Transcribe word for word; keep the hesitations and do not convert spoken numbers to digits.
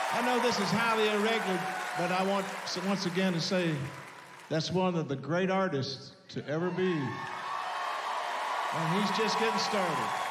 I know this is highly irregular, but I want to, once again to say that's one of the great artists to ever be. And he's just getting started.